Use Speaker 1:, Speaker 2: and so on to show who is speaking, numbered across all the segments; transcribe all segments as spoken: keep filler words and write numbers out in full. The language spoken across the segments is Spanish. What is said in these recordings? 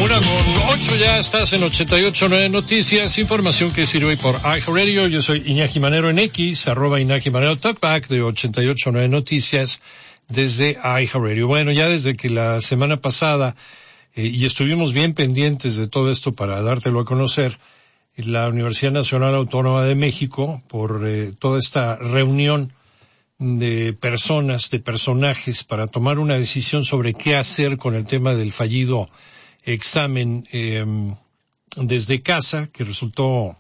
Speaker 1: Una con ocho, ya estás en ochenta y ocho punto nueve Noticias, información que sirve hoy por iHeartRadio. Yo soy Iñaki Manero en X, arroba Iñaki Manero, talkback de ochenta y ocho punto nueve Noticias desde iHeartRadio. Bueno, ya desde que la semana pasada, eh, y estuvimos bien pendientes de todo esto para dártelo a conocer, la Universidad Nacional Autónoma de México, por eh, toda esta reunión de personas, de personajes, para tomar una decisión sobre qué hacer con el tema del fallido examen eh, desde casa, que resultó,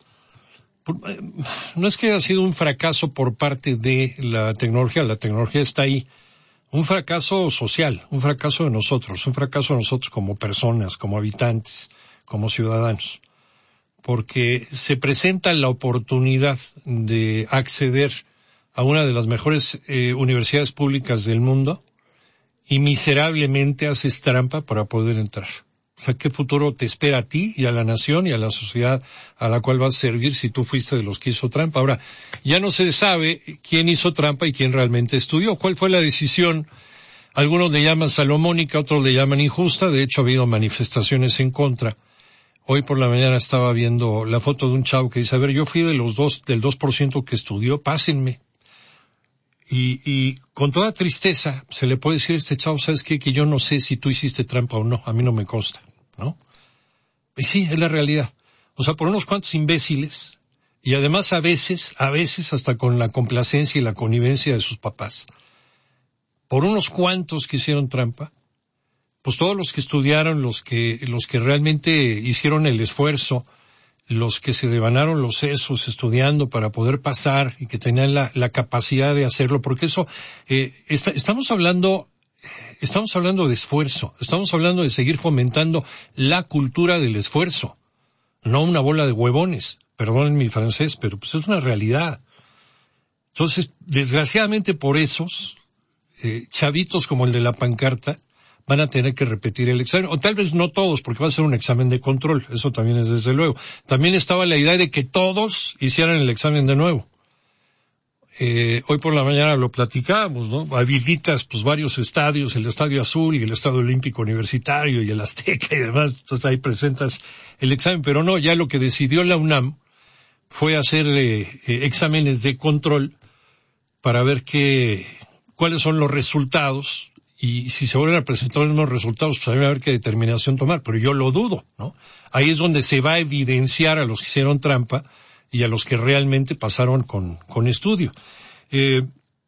Speaker 1: no es que haya sido un fracaso por parte de la tecnología, la tecnología está ahí, un fracaso social, un fracaso de nosotros, un fracaso de nosotros como personas, como habitantes, como ciudadanos, porque se presenta la oportunidad de acceder a una de las mejores eh, universidades públicas del mundo y miserablemente haces trampa para poder entrar. O sea, ¿qué futuro te espera a ti y a la nación y a la sociedad a la cual vas a servir si tú fuiste de los que hizo trampa? Ahora, ya no se sabe quién hizo trampa y quién realmente estudió. ¿Cuál fue la decisión? Algunos le llaman salomónica, otros le llaman injusta. De hecho, ha habido manifestaciones en contra. Hoy por la mañana estaba viendo la foto de un chavo que dice, a ver, yo fui de los dos, del dos por ciento que estudió, pásenme. Y, y con toda tristeza se le puede decir a este chavo, ¿sabes qué? Que yo no sé si tú hiciste trampa o no, a mí no me consta, ¿no? Y sí, es la realidad. O sea, por unos cuantos imbéciles, y además a veces, a veces hasta con la complacencia y la connivencia de sus papás, por unos cuantos que hicieron trampa, pues todos los que estudiaron, los que, los que realmente hicieron el esfuerzo, los que se devanaron los sesos estudiando para poder pasar y que tenían la, la capacidad de hacerlo, porque eso, eh, está, estamos hablando, estamos hablando de esfuerzo, estamos hablando de seguir fomentando la cultura del esfuerzo, no una bola de huevones, perdonen mi francés, pero pues es una realidad. Entonces, desgraciadamente por esos, eh, chavitos como el de la pancarta, van a tener que repetir el examen, o tal vez no todos, porque va a ser un examen de control, eso también es desde luego. También estaba la idea de que todos hicieran el examen de nuevo. Eh, hoy por la mañana lo platicábamos, ¿no? Habilitas pues varios estadios, el Estadio Azul y el Estadio Olímpico Universitario y el Azteca y demás, entonces ahí presentas el examen, pero no, ya lo que decidió la UNAM fue hacer eh, eh, exámenes de control para ver qué, cuáles son los resultados. Y si se vuelven a presentar los mismos resultados, pues hay que ver qué determinación tomar, pero yo lo dudo, ¿no? Ahí es donde se va a evidenciar a los que hicieron trampa y a los que realmente pasaron con, con estudio. Eh,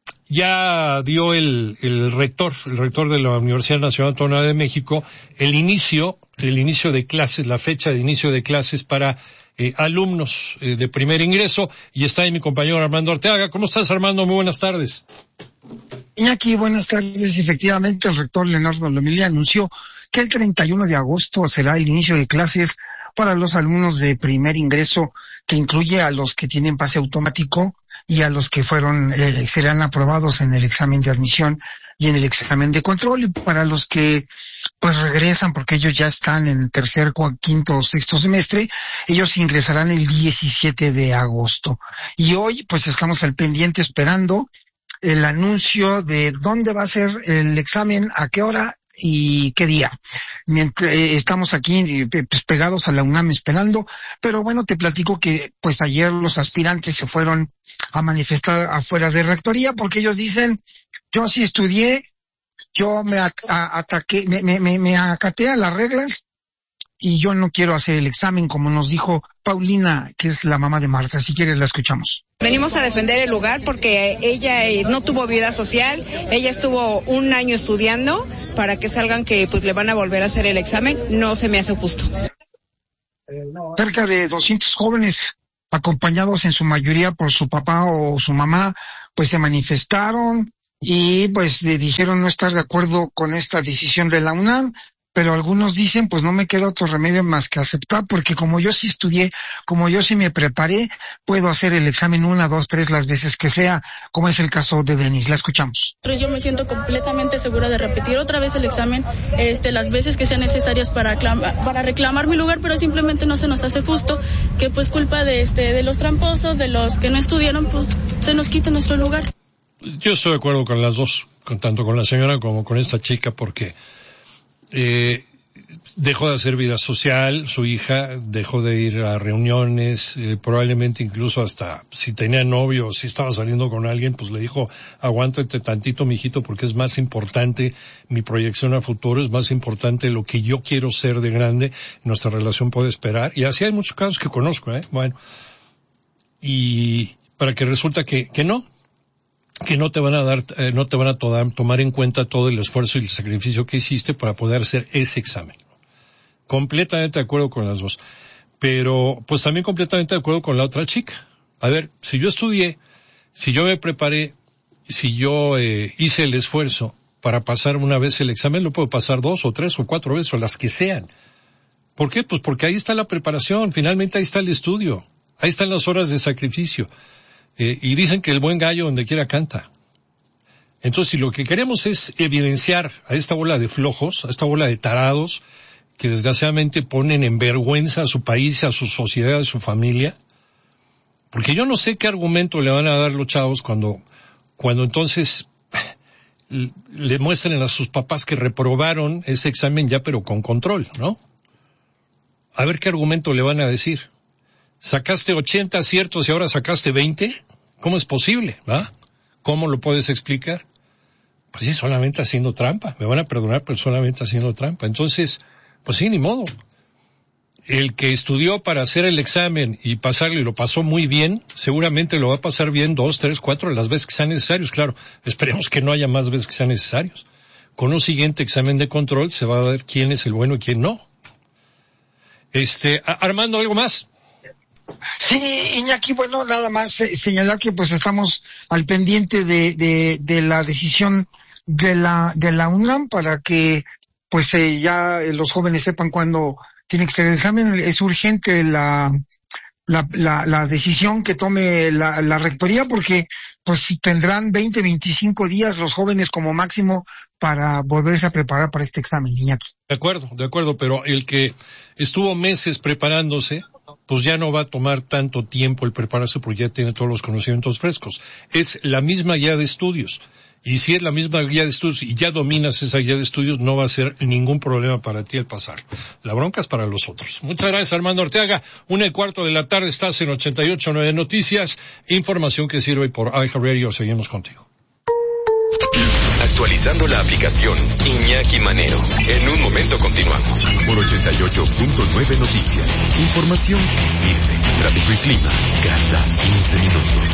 Speaker 1: ya dio el, el rector, el rector de la Universidad Nacional Autónoma de México, el inicio, el inicio de clases, la fecha de inicio de clases para eh, alumnos eh, de primer ingreso, y está ahí mi compañero Armando Arteaga. ¿Cómo estás, Armando? Muy buenas tardes.
Speaker 2: Iñaki, buenas tardes. Efectivamente, el rector Leonardo Lomelí anunció que el treinta y uno de agosto será el inicio de clases para los alumnos de primer ingreso, que incluye a los que tienen pase automático y a los que fueron, eh, serán aprobados en el examen de admisión y en el examen de control, y para los que pues regresan porque ellos ya están en tercer, quinto o sexto semestre, ellos ingresarán el diecisiete de agosto. Y hoy pues estamos al pendiente esperando el anuncio de dónde va a ser el examen, a qué hora y qué día. Mientras eh, estamos aquí eh, pues, pegados a la UNAM esperando, pero bueno, te platico que pues ayer los aspirantes se fueron a manifestar afuera de rectoría porque ellos dicen, yo sí estudié, yo me a, a, ataqué, me, me, me, me acaté a las reglas y yo no quiero hacer el examen, como nos dijo Paulina, que es la mamá de Marta. Si quieres la escuchamos.
Speaker 3: Venimos a defender el lugar porque ella eh, no tuvo vida social, ella estuvo un año estudiando para que salgan que pues le van a volver a hacer el examen, no se me hace justo.
Speaker 2: Cerca de doscientos jóvenes, acompañados en su mayoría por su papá o su mamá, pues se manifestaron y pues le dijeron no estar de acuerdo con esta decisión de la UNAM. Pero algunos dicen, pues no me queda otro remedio más que aceptar, porque como yo sí estudié, como yo sí me preparé, puedo hacer el examen una, dos, tres, las veces que sea, como es el caso de Denis. La escuchamos.
Speaker 4: Yo me siento completamente segura de repetir otra vez el examen, este, las veces que sean necesarias para reclamar, para reclamar mi lugar, pero simplemente no se nos hace justo que pues culpa de este, de los tramposos, de los que no estudiaron, pues se nos quite nuestro lugar.
Speaker 1: Yo estoy de acuerdo con las dos, con tanto con la señora como con esta chica, porque Eh, dejó de hacer vida social, su hija dejó de ir a reuniones, eh, probablemente incluso hasta si tenía novio, si estaba saliendo con alguien, pues le dijo, aguántate tantito, mijito, porque es más importante mi proyección a futuro, es más importante lo que yo quiero ser de grande, nuestra relación puede esperar, y así hay muchos casos que conozco, eh, bueno, y para que resulta que, que no, que no te van a dar, eh, no te van a to- tomar en cuenta todo el esfuerzo y el sacrificio que hiciste para poder hacer ese examen. Completamente de acuerdo con las dos. Pero, pues también completamente de acuerdo con la otra chica. A ver, si yo estudié, si yo me preparé, si yo eh, hice el esfuerzo para pasar una vez el examen, lo puedo pasar dos o tres o cuatro veces, o las que sean. ¿Por qué? Pues porque ahí está la preparación, finalmente ahí está el estudio, ahí están las horas de sacrificio. Eh, y dicen que el buen gallo donde quiera canta. Entonces, si lo que queremos es evidenciar a esta bola de flojos, a esta bola de tarados, que desgraciadamente ponen en vergüenza a su país, a su sociedad, a su familia, porque yo no sé qué argumento le van a dar los chavos cuando, cuando entonces le muestren a sus papás que reprobaron ese examen ya pero con control, ¿no? A ver qué argumento le van a decir. ¿Sacaste ochenta aciertos y ahora sacaste veinte? ¿Cómo es posible, va? ¿Cómo lo puedes explicar? Pues sí, solamente haciendo trampa. Me van a perdonar, pero solamente haciendo trampa. Entonces, pues sí, ni modo. El que estudió para hacer el examen y pasarlo y lo pasó muy bien, seguramente lo va a pasar bien dos, tres, cuatro, las veces que sean necesarios. Claro, esperemos que no haya más veces que sean necesarios. Con un siguiente examen de control se va a ver quién es el bueno y quién no. Este, Armando, ¿algo más?
Speaker 2: Sí, Iñaki, bueno, nada más eh, señalar que pues estamos al pendiente de, de, de la decisión de la, de la UNAM para que pues eh, ya eh, los jóvenes sepan cuándo tiene que ser el examen. Es urgente la, la, la, la decisión que tome la, la rectoría porque pues si tendrán veinte, veinticinco días los jóvenes como máximo para volverse a preparar para este examen, Iñaki.
Speaker 1: De acuerdo, de acuerdo, pero el que estuvo meses preparándose, pues ya no va a tomar tanto tiempo el prepararse porque ya tiene todos los conocimientos frescos. Es la misma guía de estudios. Y si es la misma guía de estudios y ya dominas esa guía de estudios, no va a ser ningún problema para ti el pasar. La bronca es para los otros. Muchas gracias, Armando Orteaga. Una y cuarto de la tarde estás en ochenta y ocho punto nueve Noticias. Información que sirve por iHeartRadio. Seguimos contigo.
Speaker 5: Actualizando la aplicación Iñaki Manero. En un momento continuamos. Por ochenta y ocho punto nueve Noticias. Información que sirve. Tráfico y clima cada quince minutos.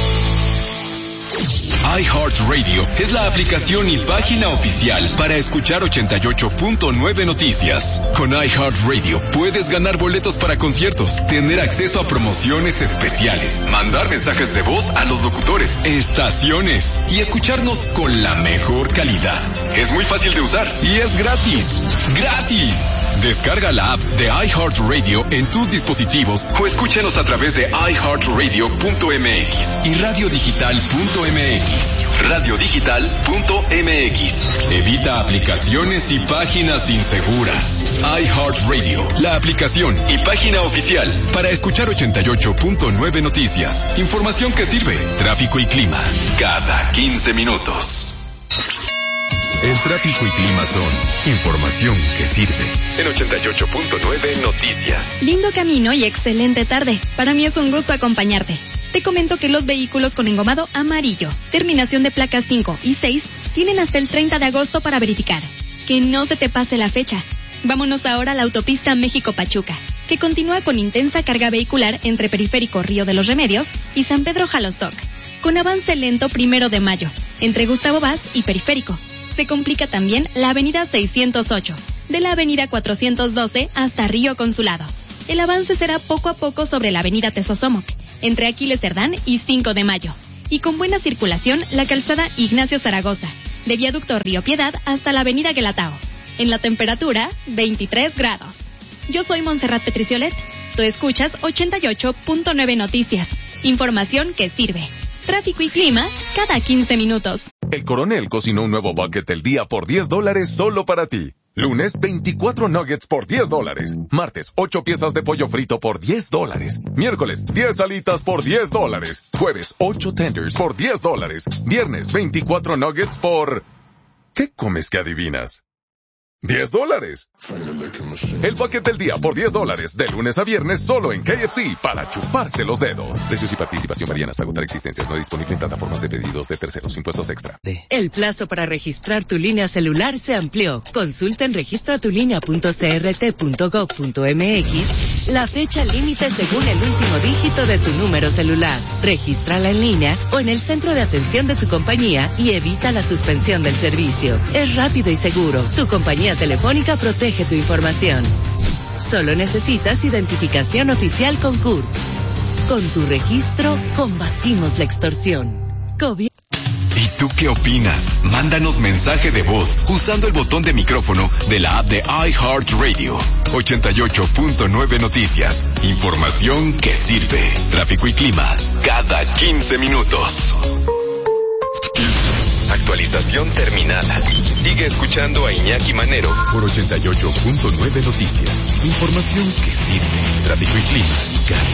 Speaker 5: iHeartRadio es la aplicación y página oficial para escuchar ochenta y ocho punto nueve Noticias. Con iHeartRadio puedes ganar boletos para conciertos, tener acceso a promociones especiales, mandar mensajes de voz a los locutores, estaciones y escucharnos con la mejor calidad. Es muy fácil de usar y es gratis. ¡Gratis! Descarga la app de iHeartRadio en tus dispositivos o escúchanos a través de i heart radio punto m x y radio digital punto m x. radio digital punto m x. Evita aplicaciones y páginas inseguras. iHeartRadio, la aplicación y página oficial para escuchar ochenta y ocho punto nueve Noticias. Información que sirve. Tráfico y clima cada quince minutos. El tráfico y clima son información que sirve. En ochenta y ocho punto nueve Noticias.
Speaker 6: Lindo camino y excelente tarde. Para mí es un gusto acompañarte. Te comento que los vehículos con engomado amarillo, terminación de placas cinco y seis, tienen hasta el treinta de agosto para verificar. Que no se te pase la fecha. Vámonos ahora a la autopista México-Pachuca, que continúa con intensa carga vehicular entre Periférico Río de los Remedios y San Pedro Jalostoc, con avance lento primero de mayo, entre Gustavo Vaz y Periférico. Se complica también la avenida seiscientos ocho, de la avenida cuatrocientos doce hasta Río Consulado. El avance será poco a poco sobre la avenida Tezosomoc, entre Aquiles Cerdán y cinco de mayo. Y con buena circulación, la calzada Ignacio Zaragoza, de Viaducto Río Piedad hasta la avenida Guelatao. En la temperatura, veintitrés grados. Yo soy Montserrat Petriciolet. Tú escuchas ochenta y ocho punto nueve Noticias. Información que sirve. Tráfico y clima cada quince minutos.
Speaker 5: El Coronel cocinó un nuevo bucket del día por diez dólares solo para ti. Lunes, veinticuatro nuggets por diez dólares. Martes, ocho piezas de pollo frito por diez dólares. Miércoles, diez alitas por diez dólares. Jueves, ocho tenders por diez dólares. Viernes, veinticuatro nuggets por... ¿Qué comes que adivinas?
Speaker 7: diez dólares. El paquete del día por diez dólares, de lunes a viernes, solo en K F C, para chuparse los dedos. Precios y participación varían hasta agotar existencias. No disponible en plataformas de pedidos de terceros. Impuestos extra.
Speaker 8: El plazo para registrar tu línea celular se amplió. Consulta en registratulínea punto c r t punto gov punto m x la fecha límite según el último dígito de tu número celular. Regístrala en línea o en el centro de atención de tu compañía y evita la suspensión del servicio. Es rápido y seguro. Tu compañía telefónica protege tu información. Solo necesitas identificación oficial con C U R. Con tu registro, combatimos la extorsión. Cobi-
Speaker 5: ¿Y tú qué opinas? Mándanos mensaje de voz usando el botón de micrófono de la app de iHeartRadio. ochenta y ocho punto nueve Noticias. Información que sirve. Tráfico y clima cada quince minutos. Actualización terminada. Sigue escuchando a Iñaki Manero por ochenta y ocho punto nueve Noticias. Información que sirve. Tráfico y clima